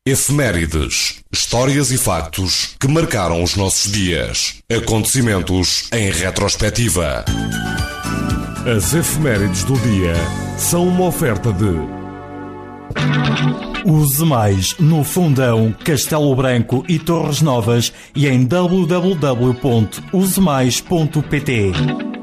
Efemérides, histórias e factos que marcaram os nossos dias. Acontecimentos em retrospectiva. As efemérides do dia são uma oferta de Use Mais no Fundão, Castelo Branco e Torres Novas e em www.usemais.pt.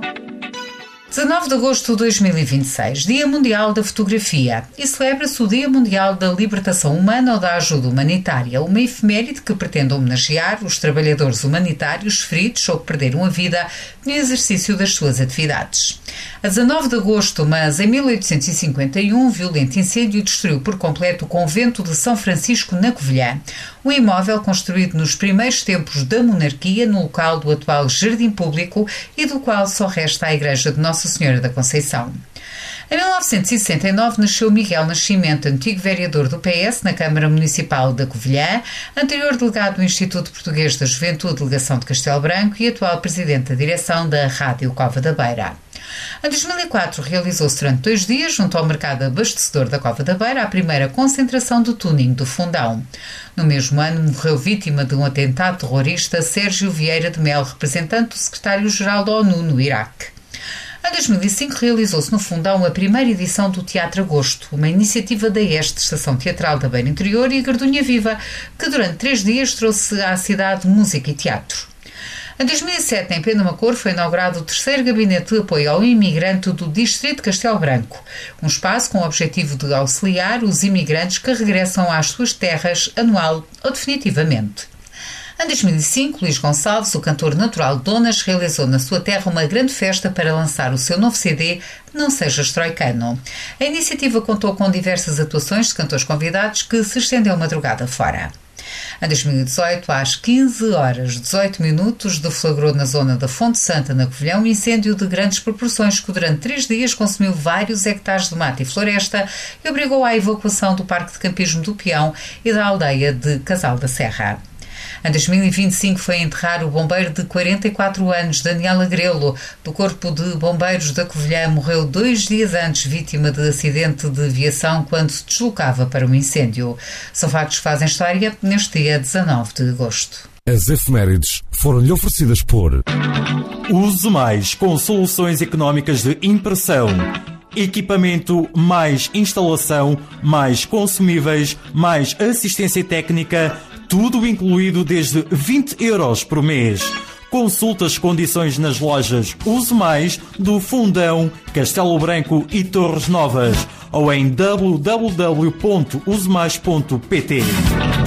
19 de agosto de 2026, Dia Mundial da Fotografia, e celebra-se o Dia Mundial da Libertação Humana ou da Ajuda Humanitária, uma efeméride que pretende homenagear os trabalhadores humanitários feridos ou que perderam a vida no exercício das suas atividades. A 19 de agosto, mas em 1851, um violento incêndio destruiu por completo o convento de São Francisco na Covilhã, um imóvel construído nos primeiros tempos da monarquia no local do atual Jardim Público e do qual só resta a Igreja de Nossa Senhora da Conceição. Em 1969 nasceu Miguel Nascimento, antigo vereador do PS na Câmara Municipal da Covilhã, anterior delegado do Instituto Português da Juventude, delegação de Castelo Branco e atual presidente da direção da Rádio Cova da Beira. Em 2004 realizou-se durante 2 dias, junto ao mercado abastecedor da Cova da Beira, a primeira concentração do tuning do Fundão. No mesmo ano morreu vítima de um atentado terrorista Sérgio Vieira de Mel, representante do secretário-geral da ONU no Iraque. Em 2005 realizou-se no Fundão a primeira edição do Teatro Agosto, uma iniciativa da EST, Estação Teatral da Beira Interior e Gardunha Viva, que durante 3 dias trouxe à cidade música e teatro. Em 2007, em Penamacor, foi inaugurado o 3º Gabinete de Apoio ao Imigrante do Distrito de Castelo Branco, um espaço com o objetivo de auxiliar os imigrantes que regressam às suas terras anual ou definitivamente. Em 2005, Luís Gonçalves, o cantor natural de Donas, realizou na sua terra uma grande festa para lançar o seu novo CD, Não Sejas Troicano. A iniciativa contou com diversas atuações de cantores convidados que se estendeu madrugada fora. Em 2018, às 15h18, deflagrou na zona da Fonte Santa, na Covilhã, um incêndio de grandes proporções que durante 3 dias consumiu vários hectares de mata e floresta e obrigou à evacuação do Parque de Campismo do Peão e da aldeia de Casal da Serra. Em 2025 foi enterrar o bombeiro de 44 anos, Daniel Agrelo, do Corpo de Bombeiros da Covilhã. Morreu 2 dias antes, vítima de acidente de viação quando se deslocava para um incêndio. São factos que fazem história neste dia 19 de agosto. As efemérides foram-lhe oferecidas por Use Mais com soluções económicas de impressão. Equipamento mais instalação, mais consumíveis, mais assistência técnica, tudo incluído desde 20 euros por mês. Consulte as condições nas lojas Use Mais do Fundão, Castelo Branco e Torres Novas ou em www.usemais.pt.